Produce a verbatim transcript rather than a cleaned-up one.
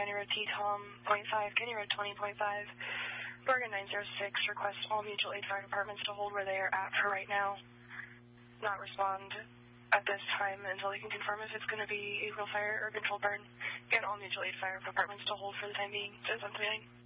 County Road T Tom point five, County Road twenty point five, Bergen nine zero six requests all mutual aid fire departments to hold where they are at for right now. Not respond at this time until they can confirm if it's going to be a real fire or controlled burn. Again, all mutual aid fire departments to hold for the time being. ten seventy-nine.